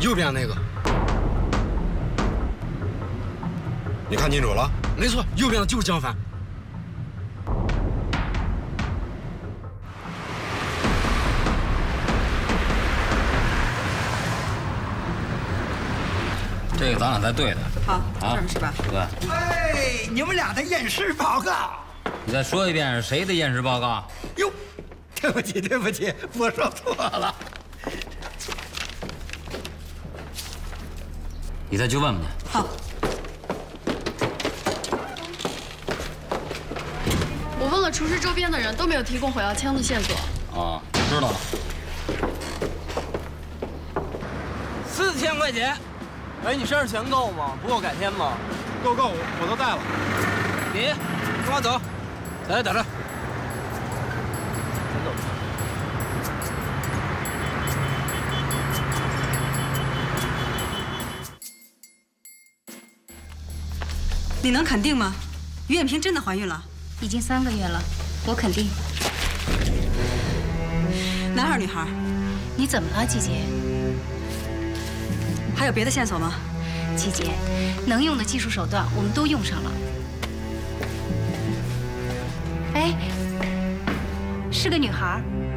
右边那个。 你看清楚了？ 没错，右边的就是江帆。 这个咱俩才对的。 好，这儿是吧？ 对。 哎，你们俩的验尸报告。 你再说一遍，谁的验尸报告？ 哟，对不起，对不起，我说错了。 你再去问问去。 好。 我问了厨师周边的人，都没有提供火药枪的线索。 啊，知道了。 4000块钱。哎，你身上钱够吗？不够改天吗？ 够，我都带了。 你跟我走，在这等着。 你能肯定吗？于艳萍真的怀孕了？ 已经3个月了，我肯定。 男孩女孩？ 你怎么了，季姐？ 还有别的线索吗？ 季姐，能用的技术手段我们都用上了。哎，是个女孩。